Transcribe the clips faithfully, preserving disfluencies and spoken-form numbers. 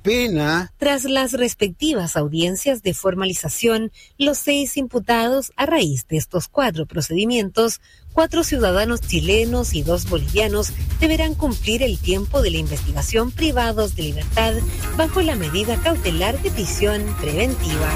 pena. Tras las respectivas audiencias de formalización, los seis imputados a raíz de estos cuatro procedimientos, cuatro ciudadanos chilenos y dos bolivianos deberán cumplir el tiempo de la investigación privados de libertad bajo la medida cautelar de prisión preventiva.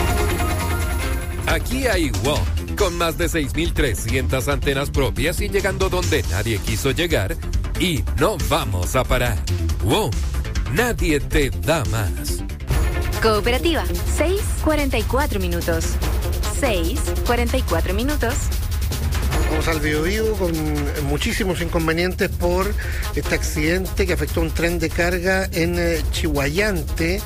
Aquí hay W O M, con más de seis mil trescientas antenas propias y llegando donde nadie quiso llegar, y no vamos a parar. W O M, nadie te da más. Cooperativa, seis cuarenta y cuatro minutos. seis cuarenta y cuatro minutos. Vamos al Biobío con muchísimos inconvenientes por este accidente que afectó a un tren de carga en eh, Chihuayante.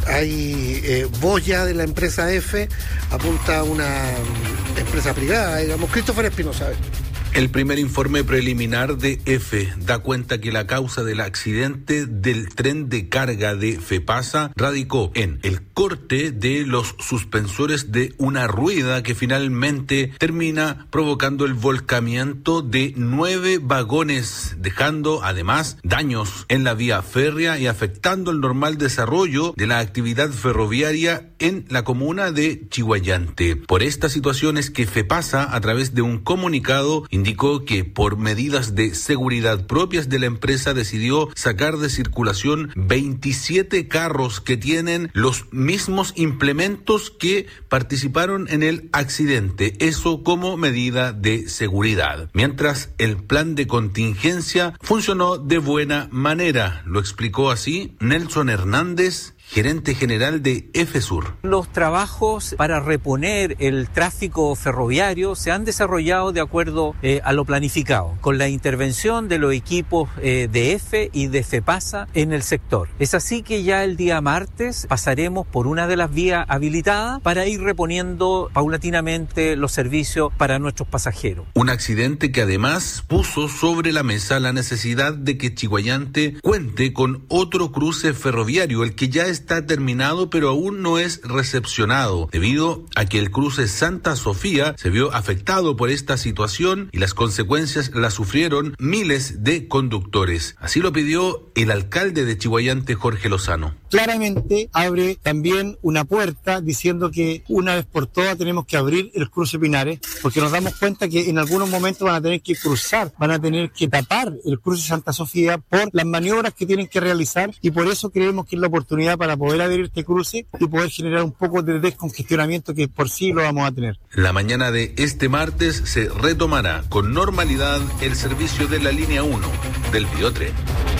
Hay eh, boya de la empresa F, apunta a una um, empresa privada, digamos. Christopher Espinosa. El primer informe preliminar de F da cuenta que la causa del accidente del tren de carga de FEPASA radicó en el corte de los suspensores de una rueda que finalmente termina provocando el volcamiento de nueve vagones, dejando además daños en la vía férrea y afectando el normal desarrollo de la actividad ferroviaria en la comuna de Chihuayante. Por estas situaciones que FEPASA, a través de un comunicado, indicó que por medidas de seguridad propias de la empresa decidió sacar de circulación veintisiete carros que tienen los mismos implementos que participaron en el accidente, eso como medida de seguridad. Mientras el plan de contingencia funcionó de buena manera, lo explicó así Nelson Hernández, gerente general de EFESUR. Los trabajos para reponer el tráfico ferroviario se han desarrollado de acuerdo eh, a lo planificado, con la intervención de los equipos eh, de EFE y de FEPASA en el sector. Es así que ya el día martes pasaremos por una de las vías habilitadas para ir reponiendo paulatinamente los servicios para nuestros pasajeros. Un accidente que además puso sobre la mesa la necesidad de que Chihuayante cuente con otro cruce ferroviario, el que ya es está terminado pero aún no es recepcionado, debido a que el cruce Santa Sofía se vio afectado por esta situación y las consecuencias las sufrieron miles de conductores. Así lo pidió el alcalde de Chihuayante, Jorge Lozano. Claramente abre también una puerta diciendo que una vez por todas tenemos que abrir el cruce Pinares, porque nos damos cuenta que en algunos momentos van a tener que cruzar, van a tener que tapar el cruce Santa Sofía por las maniobras que tienen que realizar, y por eso creemos que es la oportunidad para poder abrir este cruce y poder generar un poco de descongestionamiento que por sí lo vamos a tener. La mañana de este martes se retomará con normalidad el servicio de la línea uno del Biotren.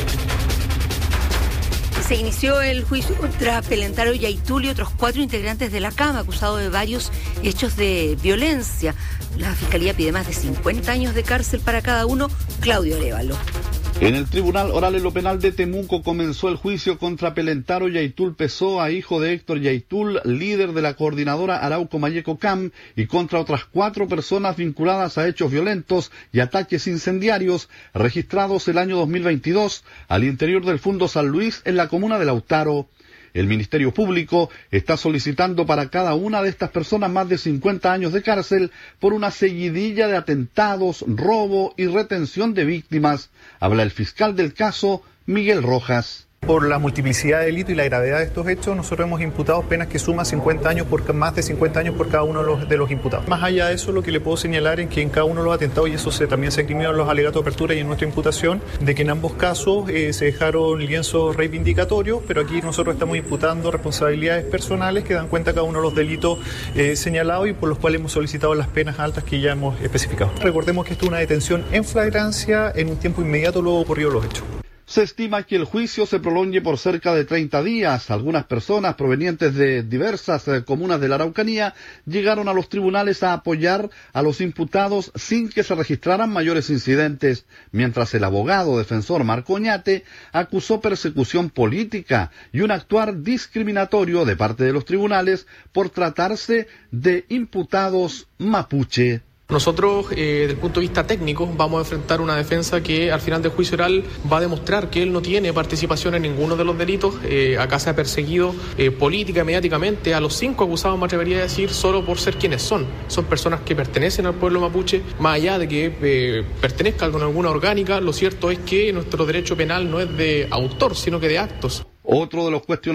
Se inició el juicio contra Pelentaro Yaitul y otros cuatro integrantes de la Cama, acusados de varios hechos de violencia. La Fiscalía pide más de cincuenta años de cárcel para cada uno. Claudio Arévalo. En el Tribunal Oral en lo Penal de Temuco comenzó el juicio contra Pelentaro Yaitul Pessoa, hijo de Héctor Yaitul, líder de la coordinadora Arauco Mayeco C A M, y contra otras cuatro personas vinculadas a hechos violentos y ataques incendiarios registrados el año dos mil veintidós al interior del Fundo San Luis en la comuna de Lautaro. El Ministerio Público está solicitando para cada una de estas personas más de cincuenta años de cárcel por una seguidilla de atentados, robo y retención de víctimas. Habla el fiscal del caso, Miguel Rojas. Por la multiplicidad de delitos y la gravedad de estos hechos, nosotros hemos imputado penas que suman cincuenta años por más de cincuenta años por cada uno de los, de los imputados. Más allá de eso, lo que le puedo señalar es que en cada uno de los atentados, y eso se, también se escribió en los alegatos de apertura y en nuestra imputación, de que en ambos casos eh, se dejaron lienzos reivindicatorios, pero aquí nosotros estamos imputando responsabilidades personales que dan cuenta de cada uno de los delitos eh, señalados y por los cuales hemos solicitado las penas altas que ya hemos especificado. Recordemos que esto es una detención en flagrancia en un tiempo inmediato luego ocurridos los hechos. Se estima que el juicio se prolongue por cerca de treinta días. Algunas personas provenientes de diversas eh, comunas de la Araucanía llegaron a los tribunales a apoyar a los imputados sin que se registraran mayores incidentes, mientras el abogado defensor Marco Oñate acusó persecución política y un actuar discriminatorio de parte de los tribunales por tratarse de imputados mapuche. Nosotros, eh, desde el punto de vista técnico, vamos a enfrentar una defensa que al final del juicio oral va a demostrar que él no tiene participación en ninguno de los delitos. Eh, acá se ha perseguido eh, política y mediáticamente a los cinco acusados, me atrevería a decir, solo por ser quienes son. Son personas que pertenecen al pueblo mapuche, más allá de que eh, pertenezcan con alguna orgánica. Lo cierto es que nuestro derecho penal no es de autor, sino que de actos. Otro de los cuestionamientos